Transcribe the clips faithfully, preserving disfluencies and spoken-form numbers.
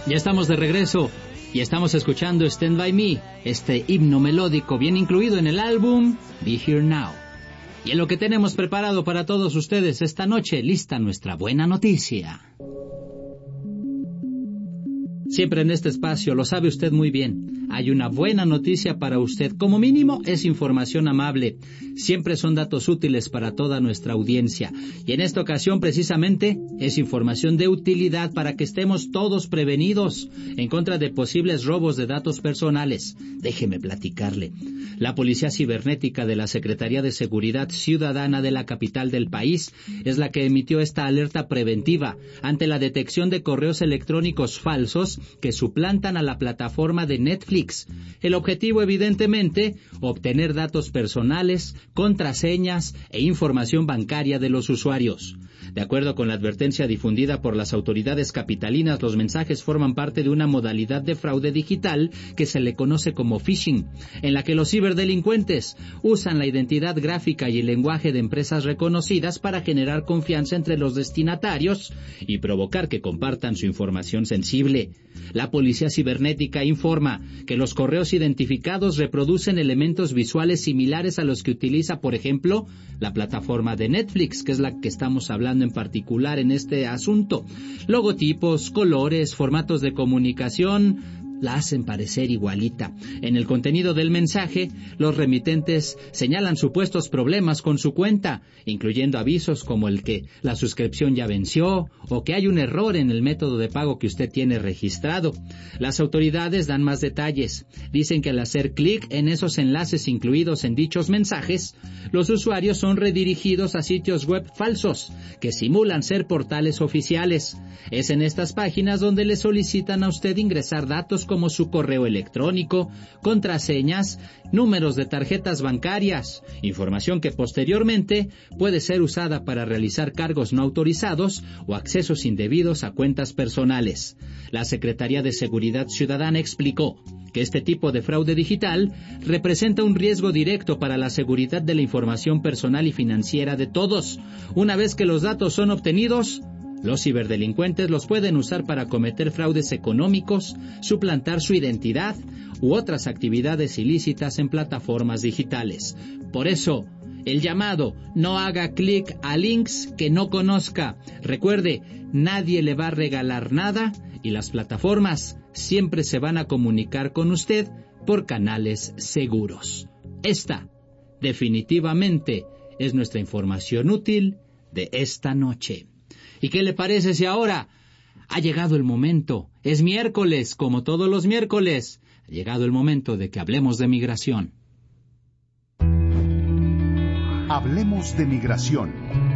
Ya estamos de regreso y estamos escuchando Stand By Me, este himno melódico bien incluido en el álbum Be Here Now. Y en lo que tenemos preparado para todos ustedes esta noche, lista nuestra buena noticia. Siempre en este espacio, lo sabe usted muy bien, hay una buena noticia para usted. Como mínimo, es información amable. Siempre son datos útiles para toda nuestra audiencia. Y en esta ocasión, precisamente, es información de utilidad para que estemos todos prevenidos en contra de posibles robos de datos personales. Déjeme platicarle. La Policía Cibernética de la Secretaría de Seguridad Ciudadana de la capital del país es la que emitió esta alerta preventiva ante la detección de correos electrónicos falsos que suplantan a la plataforma de Netflix. El objetivo, evidentemente, obtener datos personales, contraseñas e información bancaria de los usuarios. De acuerdo con la advertencia difundida por las autoridades capitalinas, los mensajes forman parte de una modalidad de fraude digital que se le conoce como phishing, en la que los ciberdelincuentes usan la identidad gráfica y el lenguaje de empresas reconocidas para generar confianza entre los destinatarios y provocar que compartan su información sensible. La Policía Cibernética informa que los correos identificados reproducen elementos visuales similares a los que utiliza, por ejemplo, la plataforma de Netflix, que es la que estamos hablando en particular en este asunto. Logotipos, colores, formatos de comunicación la hacen parecer igualita. En el contenido del mensaje, los remitentes señalan supuestos problemas con su cuenta, incluyendo avisos como el que la suscripción ya venció o que hay un error en el método de pago que usted tiene registrado. Las autoridades dan más detalles. Dicen que al hacer clic en esos enlaces incluidos en dichos mensajes, los usuarios son redirigidos a sitios web falsos que simulan ser portales oficiales. Es en estas páginas donde le solicitan a usted ingresar datos como su correo electrónico, contraseñas, números de tarjetas bancarias, información que posteriormente puede ser usada para realizar cargos no autorizados o accesos indebidos a cuentas personales. La Secretaría de Seguridad Ciudadana explicó que este tipo de fraude digital representa un riesgo directo para la seguridad de la información personal y financiera de todos. Una vez que los datos son obtenidos, los ciberdelincuentes los pueden usar para cometer fraudes económicos, suplantar su identidad u otras actividades ilícitas en plataformas digitales. Por eso, el llamado: no haga clic a links que no conozca. Recuerde, nadie le va a regalar nada y las plataformas siempre se van a comunicar con usted por canales seguros. Esta, definitivamente, es nuestra información útil de esta noche. ¿Y qué le parece si ahora ha llegado el momento? Es miércoles, como todos los miércoles. Ha llegado el momento de que hablemos de migración. Hablemos de migración.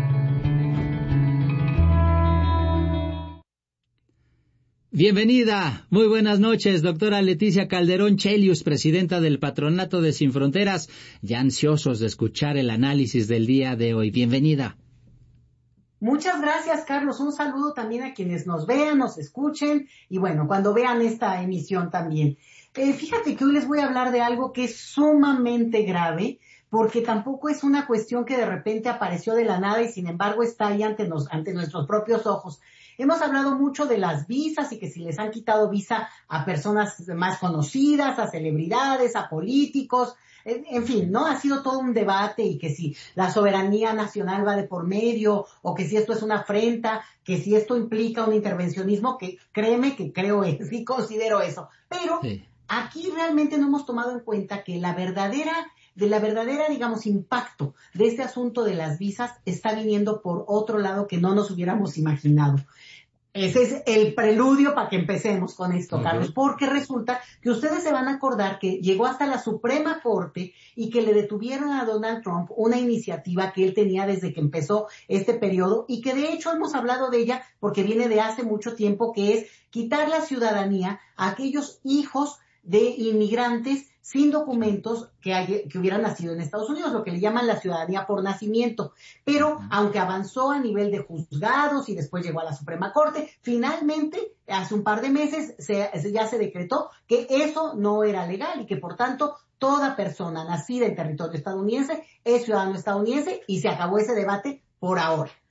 Bienvenida, muy buenas noches, doctora Leticia Calderón Chelius, presidenta del Patronato de Sin Fronteras, ya ansiosos de escuchar el análisis del día de hoy. Bienvenida. Muchas gracias, Carlos. Un saludo también a quienes nos vean, nos escuchen y bueno, cuando vean esta emisión también. Eh, fíjate que hoy les voy a hablar de algo que es sumamente grave, porque tampoco es una cuestión que de repente apareció de la nada y sin embargo está ahí ante, nos, ante nuestros propios ojos. Hemos hablado mucho de las visas y que si les han quitado visa a personas más conocidas, a celebridades, a políticos, en, en fin, ¿no? Ha sido todo un debate y que si la soberanía nacional va de por medio o que si esto es una afrenta, que si esto implica un intervencionismo, que créeme que creo, sí considero eso. Pero sí, aquí realmente no hemos tomado en cuenta que la verdadera de la verdadera, digamos, impacto de este asunto de las visas está viniendo por otro lado que no nos hubiéramos imaginado. Ese es el preludio para que empecemos con esto, Carlos, porque resulta que ustedes se van a acordar que llegó hasta la Suprema Corte y que le detuvieron a Donald Trump una iniciativa que él tenía desde que empezó este periodo y que de hecho hemos hablado de ella porque viene de hace mucho tiempo, que es quitar la ciudadanía a aquellos hijos de inmigrantes sin documentos que, hay, que hubieran nacido en Estados Unidos, lo que le llaman la ciudadanía por nacimiento. Pero aunque avanzó a nivel de juzgados y después llegó a la Suprema Corte, finalmente, hace un par de meses, se, ya se decretó que eso no era legal y que por tanto toda persona nacida en territorio estadounidense es ciudadano estadounidense y se acabó ese debate por ahora.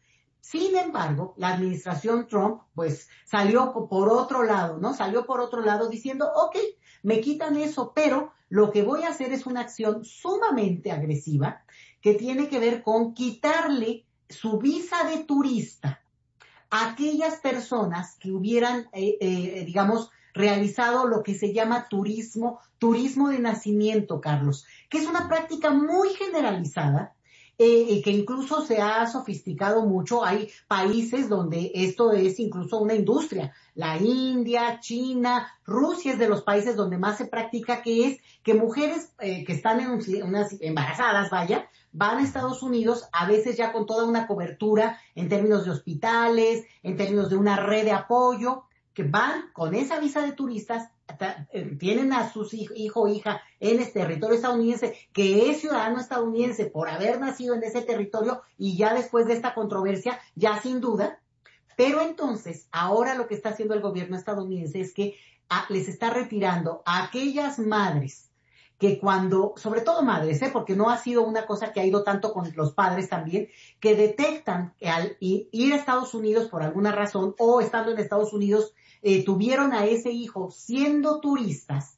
Sin embargo, la administración Trump, pues, salió por otro lado, ¿no? Salió por otro lado diciendo, ok, me quitan eso, pero lo que voy a hacer es una acción sumamente agresiva que tiene que ver con quitarle su visa de turista a aquellas personas que hubieran, eh, eh, digamos, realizado lo que se llama turismo, turismo de nacimiento, Carlos, que es una práctica muy generalizada, eh, que incluso se ha sofisticado mucho. Hay países donde esto es incluso una industria. La India, China, Rusia es de los países donde más se practica, que es que mujeres eh, que están en un, unas embarazadas, vaya, van a Estados Unidos, a veces ya con toda una cobertura en términos de hospitales, en términos de una red de apoyo, que van con esa visa de turistas, tienen a su hijo o hija en este territorio estadounidense, que es ciudadano estadounidense por haber nacido en ese territorio, y ya después de esta controversia, ya sin duda. Pero entonces, ahora lo que está haciendo el gobierno estadounidense es que a, les está retirando a aquellas madres que cuando, sobre todo madres, ¿eh? Porque no ha sido una cosa que ha ido tanto con los padres también, que detectan que al ir a Estados Unidos por alguna razón, o estando en Estados Unidos, eh, tuvieron a ese hijo siendo turistas,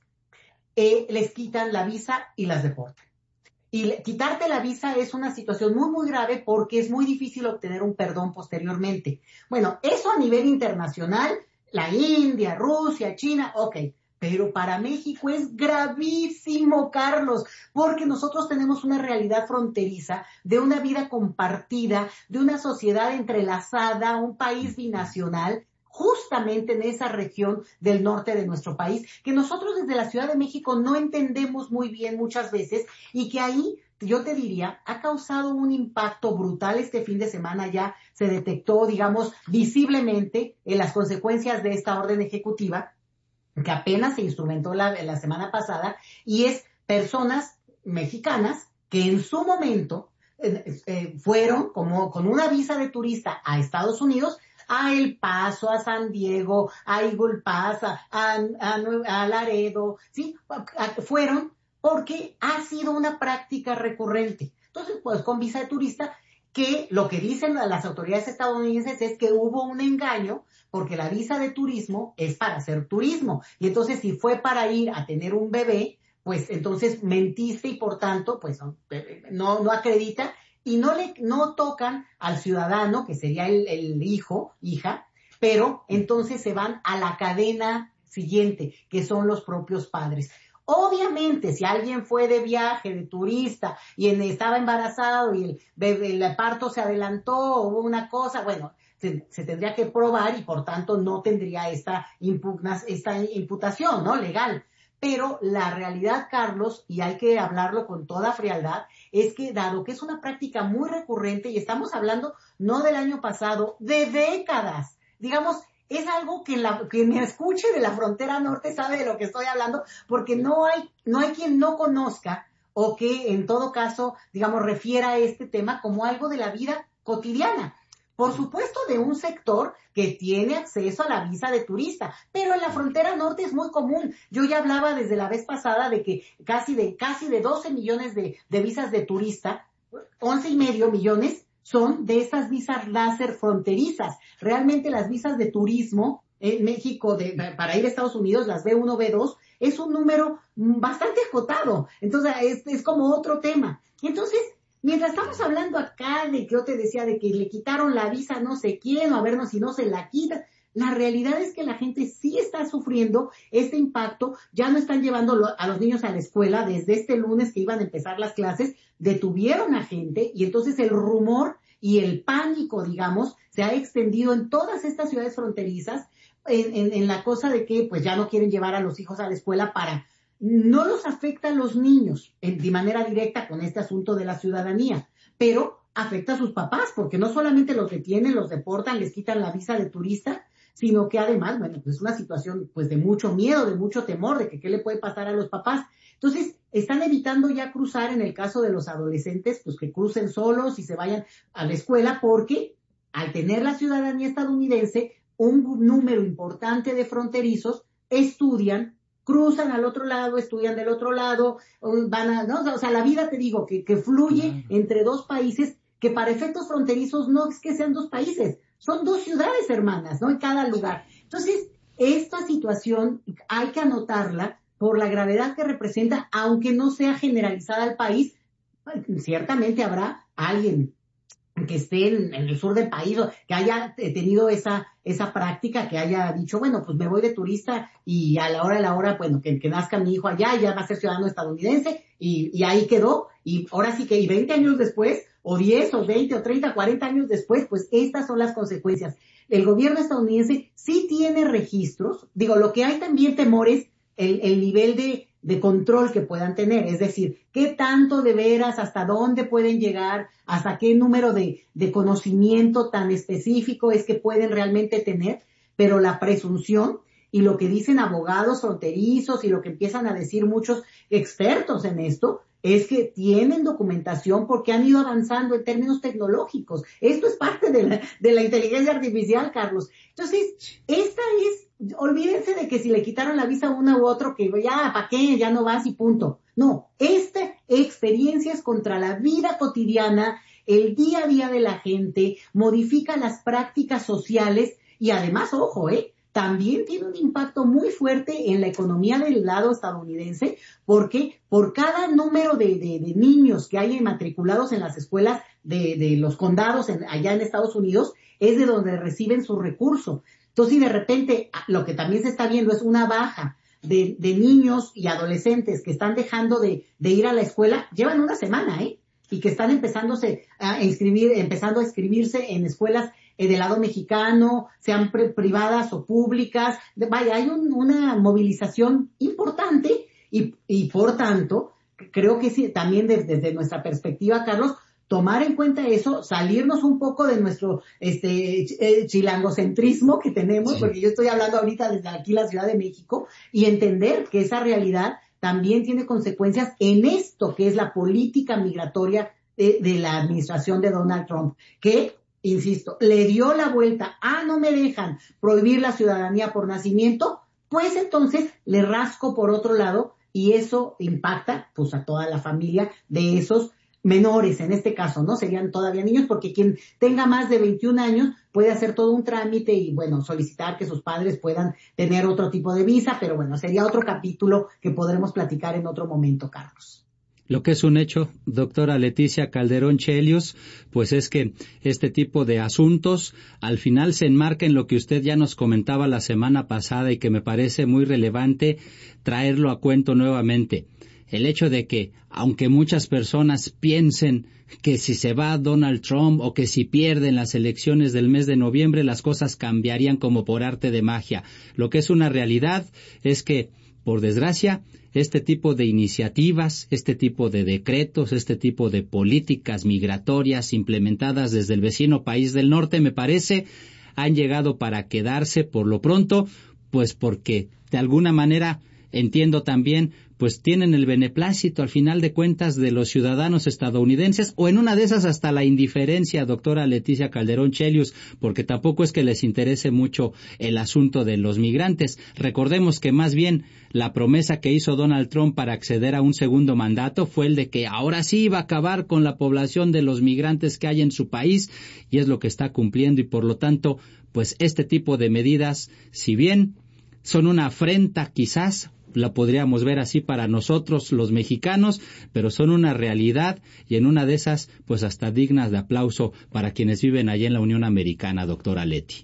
eh, les quitan la visa y las deportan. Y le, quitarte la visa es una situación muy, muy grave, porque es muy difícil obtener un perdón posteriormente. Bueno, eso a nivel internacional, la India, Rusia, China, ok. Pero para México es gravísimo, Carlos, porque nosotros tenemos una realidad fronteriza de una vida compartida, de una sociedad entrelazada, un país binacional, justamente en esa región del norte de nuestro país, que nosotros desde la Ciudad de México no entendemos muy bien muchas veces, y que ahí, yo te diría, ha causado un impacto brutal. Este fin de semana ya se detectó, digamos, visiblemente en las consecuencias de esta orden ejecutiva, que apenas se instrumentó la, la semana pasada, y es personas mexicanas que en su momento eh, eh, fueron como con una visa de turista a Estados Unidos, a El Paso, a San Diego, a Eagle Pass, a, a, a, a Laredo, ¿sí? A, fueron porque ha sido una práctica recurrente. Entonces, pues con visa de turista, que lo que dicen las autoridades estadounidenses es que hubo un engaño, porque la visa de turismo es para hacer turismo, y entonces si fue para ir a tener un bebé, pues entonces mentiste, y por tanto, pues no, no acredita, y no le no tocan al ciudadano, que sería el, el hijo, hija, pero entonces se van a la cadena siguiente, que son los propios padres. Obviamente, si alguien fue de viaje, de turista, y en, estaba embarazado y el, bebé, el parto se adelantó, hubo una cosa, bueno, se, se tendría que probar, y por tanto no tendría esta, impugna, esta imputación, ¿no? Legal. Pero la realidad, Carlos, y hay que hablarlo con toda frialdad, es que dado que es una práctica muy recurrente, y estamos hablando no del año pasado, de décadas, digamos, es algo que la, quien me escuche de la frontera norte sabe de lo que estoy hablando, porque no hay, no hay quien no conozca, o que en todo caso, digamos, refiera a este tema como algo de la vida cotidiana. Por supuesto, de un sector que tiene acceso a la visa de turista, pero en la frontera norte es muy común. Yo ya hablaba desde la vez pasada de que casi de, casi de doce millones de, de visas de turista, once y medio millones son de estas visas láser fronterizas. Realmente las visas de turismo en México de, para ir a Estados Unidos, las B uno, B dos, es un número bastante acotado. Entonces es, es como otro tema. Entonces, mientras estamos hablando acá de que yo te decía de que le quitaron la visa a no sé quién, o a vernos si no se la quitan, la realidad es que la gente sí está sufriendo este impacto. Ya no están llevando a los niños a la escuela. Desde este lunes que iban a empezar las clases, detuvieron a gente, y entonces el rumor y el pánico, digamos, se ha extendido en todas estas ciudades fronterizas, en, en, en la cosa de que pues ya no quieren llevar a los hijos a la escuela para... No los afecta a los niños en, de manera directa con este asunto de la ciudadanía, pero afecta a sus papás, porque no solamente los detienen, los deportan, les quitan la visa de turista, sino que además, bueno, pues es una situación pues de mucho miedo, de mucho temor, de que qué le puede pasar a los papás. Entonces, están evitando ya cruzar, en el caso de los adolescentes, pues que crucen solos y se vayan a la escuela, porque al tener la ciudadanía estadounidense, un número importante de fronterizos estudian, cruzan al otro lado, estudian del otro lado, van a, ¿no? O sea, la vida, te digo, que, que fluye entre dos países que para efectos fronterizos no es que sean dos países, son dos ciudades hermanas, ¿no? En cada lugar. Entonces, esta situación hay que anotarla por la gravedad que representa, aunque no sea generalizada al país. Ciertamente habrá alguien que esté en, en el sur del país, que haya tenido esa esa práctica, que haya dicho, bueno, pues me voy de turista y a la hora de la hora, bueno, que, que nazca mi hijo allá, ya va a ser ciudadano estadounidense, y, y ahí quedó, y ahora sí que, y veinte años después, o diez, o veinte, o treinta, cuarenta años después, pues estas son las consecuencias. El gobierno estadounidense sí tiene registros, digo, lo que hay también temor es el, el nivel de de control que puedan tener, es decir, qué tanto de veras, hasta dónde pueden llegar, hasta qué número de, de conocimiento tan específico es que pueden realmente tener, pero la presunción y lo que dicen abogados fronterizos y lo que empiezan a decir muchos expertos en esto, es que tienen documentación porque han ido avanzando en términos tecnológicos. Esto es parte de la, de la inteligencia artificial, Carlos. Entonces, esta es, olvídense de que si le quitaron la visa a uno u otro, que ya, ¿para qué? Ya no vas y punto. No, esta experiencia es contra la vida cotidiana, el día a día de la gente, modifica las prácticas sociales y además, ojo, ¿eh? También tiene un impacto muy fuerte en la economía del lado estadounidense, porque por cada número de, de, de niños que hay matriculados en las escuelas de, de los condados en, allá en Estados Unidos, es de donde reciben su recurso. Entonces, si de repente lo que también se está viendo es una baja de, de niños y adolescentes que están dejando de, de ir a la escuela, llevan una semana, ¿eh? Y que están empezándose a inscribir, empezando a inscribirse en escuelas eh, del lado mexicano, sean pre- privadas o públicas. Vaya, hay un, una movilización importante y, y por tanto, creo que sí, también desde, desde nuestra perspectiva, Carlos, tomar en cuenta eso, salirnos un poco de nuestro este eh, chilangocentrismo que tenemos, sí. Porque yo estoy hablando ahorita desde aquí la Ciudad de México, y entender que esa realidad también tiene consecuencias en esto que es la política migratoria de, de la administración de Donald Trump, que, insisto, le dio la vuelta, ah, no me dejan prohibir la ciudadanía por nacimiento, pues entonces le rasco por otro lado y eso impacta pues a toda la familia de esos menores, en este caso, ¿no? Serían todavía niños, porque quien tenga más de veintiún años puede hacer todo un trámite y, bueno, solicitar que sus padres puedan tener otro tipo de visa, pero bueno, sería otro capítulo que podremos platicar en otro momento, Carlos. Lo que es un hecho, doctora Leticia Calderón Chelios, pues es que este tipo de asuntos al final se enmarca en lo que usted ya nos comentaba la semana pasada y que me parece muy relevante traerlo a cuento nuevamente. El hecho de que, aunque muchas personas piensen que si se va Donald Trump o que si pierden las elecciones del mes de noviembre, las cosas cambiarían como por arte de magia. Lo que es una realidad es que, por desgracia, este tipo de iniciativas, este tipo de decretos, este tipo de políticas migratorias implementadas desde el vecino país del norte, me parece, han llegado para quedarse por lo pronto, pues porque, de alguna manera, entiendo también, pues tienen el beneplácito al final de cuentas de los ciudadanos estadounidenses, o en una de esas hasta la indiferencia, doctora Leticia Calderón Chelios, porque tampoco es que les interese mucho el asunto de los migrantes. Recordemos que más bien la promesa que hizo Donald Trump para acceder a un segundo mandato fue el de que ahora sí iba a acabar con la población de los migrantes que hay en su país, y es lo que está cumpliendo, y por lo tanto, pues este tipo de medidas, si bien son una afrenta quizás, la podríamos ver así para nosotros los mexicanos, pero son una realidad y en una de esas, pues hasta dignas de aplauso para quienes viven allá en la Unión Americana, doctora Leti.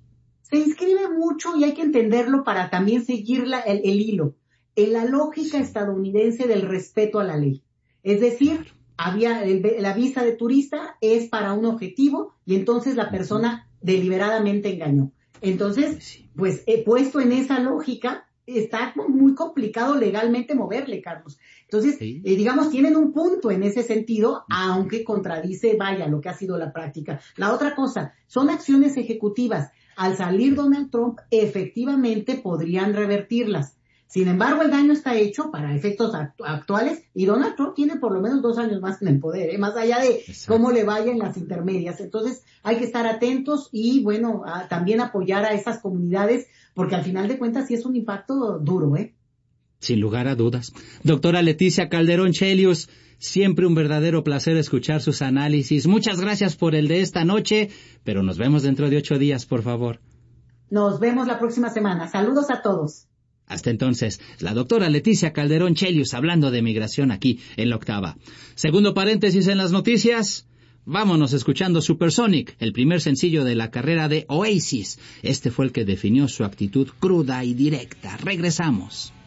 Se inscribe mucho y hay que entenderlo para también seguir la, el, el hilo, en la lógica estadounidense del respeto a la ley. Es decir, claro. había el, la visa de turista es para un objetivo y entonces la persona uh-huh. deliberadamente engañó. Entonces, pues he puesto en esa lógica, está muy complicado legalmente moverle, Carlos. Entonces, sí. eh, digamos, tienen un punto en ese sentido, aunque contradice, vaya, lo que ha sido la práctica. La otra cosa, son acciones ejecutivas. Al salir Donald Trump, efectivamente podrían revertirlas. Sin embargo, el daño está hecho para efectos actu- actuales y Donald Trump tiene por lo menos dos años más en el poder, ¿eh? Más allá de Exacto. cómo le vaya en las intermedias. Entonces, hay que estar atentos y, bueno, a, también apoyar a esas comunidades, porque al final de cuentas sí es un impacto duro, ¿eh? Sin lugar a dudas. Doctora Leticia Calderón Chelius, siempre un verdadero placer escuchar sus análisis. Muchas gracias por el de esta noche, pero nos vemos dentro de ocho días, por favor. Nos vemos la próxima semana. Saludos a todos. Hasta entonces, la doctora Leticia Calderón Chelius hablando de migración aquí en La Octava. Segundo paréntesis en las noticias. Vámonos escuchando Supersonic, el primer sencillo de la carrera de Oasis. Este fue el que definió su actitud cruda y directa. Regresamos.